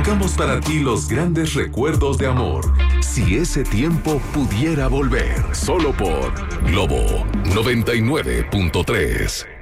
evocamos para ti los grandes recuerdos de amor. Si ese tiempo pudiera volver, solo por Globo 99.3.